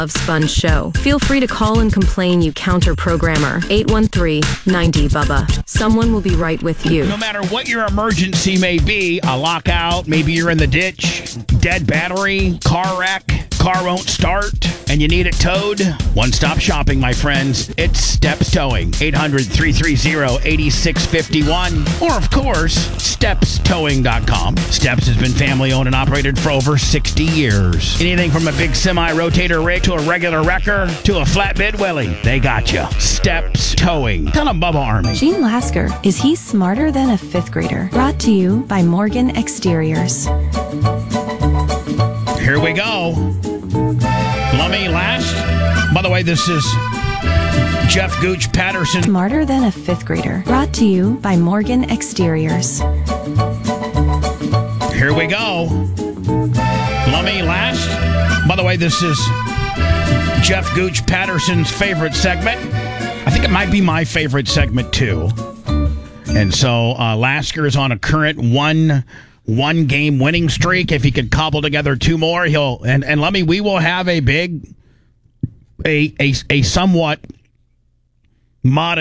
Loves Fun Show. Feel free to call and complain, you counter-programmer. 813-90-BUBBA. Someone will be right with you. No matter what your emergency may be, a lockout, maybe you're in the ditch, dead battery, car wreck, car won't start, and you need it towed, one-stop shopping, my friends. It's Steps Towing. 800-330-8651. Or, of course, StepsTowing.com. Steps has been family-owned and operated for over 60 years. Anything from a big semi-rotator rig to a regular wrecker to a flatbed Willie, they got you. Steps Towing. Tell them Bubba Army. Gene Lasker, is he smarter than a fifth grader? Brought to you by Morgan Exteriors. Here we go. Lummy last. By the way, this is Jeff Gooch Patterson. Smarter than a fifth grader. Brought to you by Morgan Exteriors. Here we go. Lummy last. By the way, this is Jeff Gooch Patterson's favorite segment. I think it might be my favorite segment, too. And so Lasker is on a current one-game winning streak. If he could cobble together two more, he'll... And Lummy, we will have a somewhat modest